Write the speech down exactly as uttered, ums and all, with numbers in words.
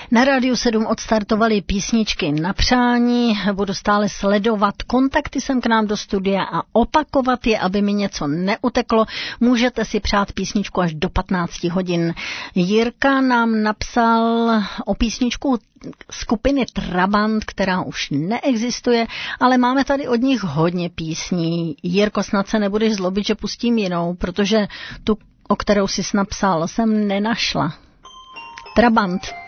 Na Rádiu sedm odstartovaly písničky na přání, budu stále sledovat kontakty sem k nám do studia a opakovat je, aby mi něco neuteklo. Můžete si přát písničku až do patnáct hodin. Jirka nám napsal o písničku skupiny Trabant, která už neexistuje, ale máme tady od nich hodně písní. Jirko, snad se nebudeš zlobit, že pustím jinou, protože tu, o kterou jsi napsal, jsem nenašla. Trabant.